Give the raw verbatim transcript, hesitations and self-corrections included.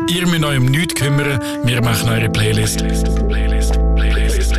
Ihr müsst euch um nichts kümmern, wir machen eure Playlist. Playlist.